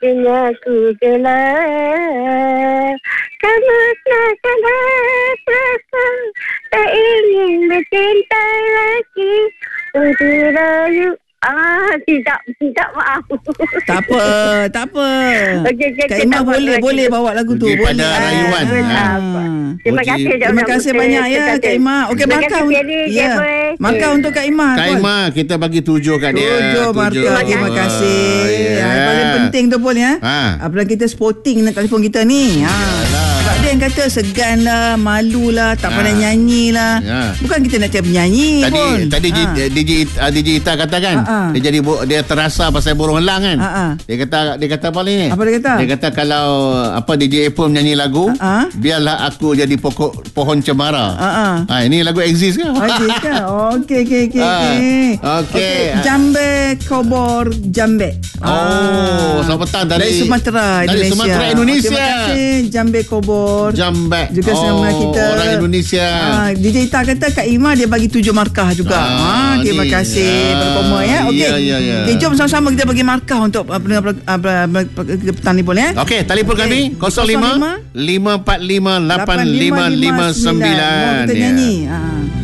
hatinya ku gelap. Kamu takkan rasa tak ingin bercinta lagi. Untuk rayu. Tidak maaf. Tak apa. Okey, Kak Imah boleh bawa lagu tu. Boleh pada rayuan. Terima kasih banyak ya Kak Imah. Okey, markah. Ya. Markah untuk Kak Imah. Kak Imah, kita bagi 7 kat dia. 7 markah. Terima kasih. Yang paling penting tu pun ya. Apabila kita sporting nak telefon kita ni. Sebab dia yang kata segan lah, malu lah, tak pandai nyanyi lah. Bukan kita nak cari penyanyi pun. Tadi DJ Ita kata kan, dia terasa pasal burung elang kan. Dia kata apa ni? Apa dia kata? Dia kata kalau DJ Apple menyanyi lagu, biarlah aku jadi pohon cemara. Ini lagu exist ke? Exist ke? Okey. Okey. Jambe Kobor Jambe. Selamat petang dari Sumatera, Indonesia. Dari Sumatera, Indonesia. Terima kasih Jambe Kobor. Jambe. Juga sama kita. Orang Indonesia. DJ Ita kata Kak Imah dia bagi 7 markah juga. Terima kasih. Berkoma ya. Okey. Okay, jom sama-sama kita bagi markah untuk petang ni pun ya. Okey, telefon kami 05 545 8559. Kita nyanyi.